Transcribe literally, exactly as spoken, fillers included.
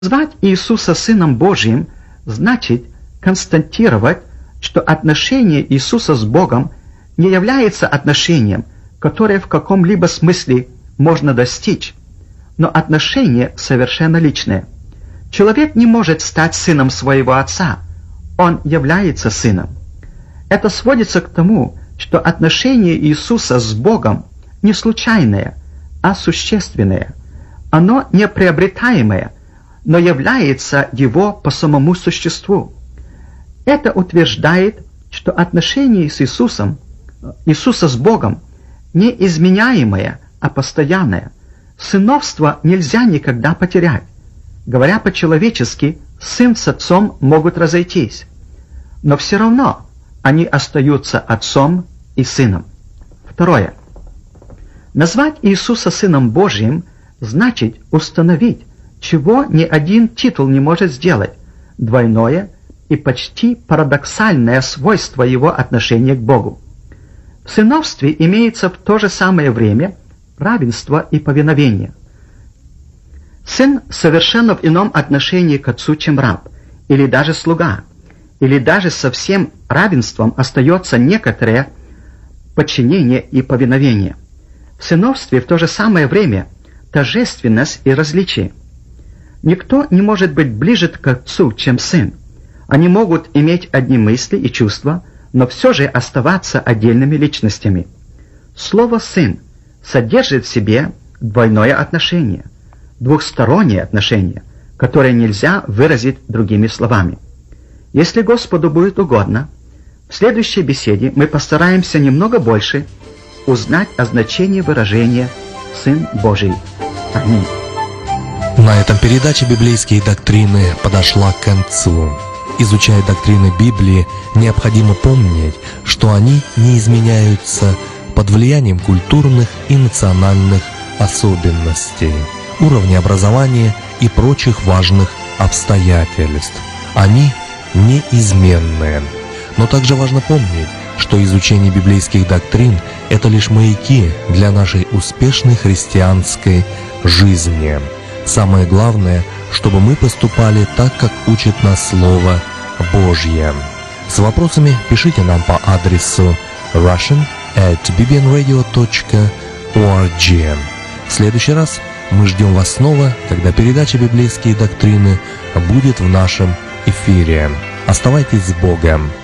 Назвать Иисуса Сыном Божьим значит констатировать, что отношение Иисуса с Богом не является отношением, которое в каком-либо смысле можно достичь, но отношение совершенно личное. Человек не может стать сыном своего отца, он является сыном. Это сводится к тому, что отношение Иисуса с Богом не случайное, а существенное. Оно не приобретаемое, но является его по самому существу. Это утверждает, что отношение с Иисусом, Иисуса с Богом, не изменяемое, а постоянное. Сыновство нельзя никогда потерять. Говоря по-человечески, сын с отцом могут разойтись, но все равно они остаются отцом и сыном. Второе. Назвать Иисуса Сыном Божьим значит установить, чего ни один титул не может сделать, двойное и почти парадоксальное свойство его отношения к Богу. В сыновстве имеется в то же самое время равенство и повиновение. Сын совершенно в ином отношении к отцу, чем раб, или даже слуга, или даже со всем равенством остается некоторое подчинение и повиновение. В сыновстве в то же самое время тождественность и различие. Никто не может быть ближе к отцу, чем сын. Они могут иметь одни мысли и чувства, но все же оставаться отдельными личностями. Слово «сын» содержит в себе двойное отношение, двухстороннее отношение, которое нельзя выразить другими словами. Если Господу будет угодно, в следующей беседе мы постараемся немного больше узнать о значении выражения «Сын Божий». Аминь. На этом передача «Библейские доктрины» подошла к концу. Изучая доктрины Библии, необходимо помнить, что они не изменяются под влиянием культурных и национальных особенностей, уровня образования и прочих важных обстоятельств. Они неизменны. Но также важно помнить, что изучение библейских доктрин – это лишь маяки для нашей успешной христианской жизни. Самое главное, чтобы мы поступали так, как учит нас Слово Божье. С вопросами пишите нам по адресу russian at b b n radio dot org. В следующий раз мы ждем вас снова, когда передача «Библейские доктрины» будет в нашем эфире. Оставайтесь с Богом!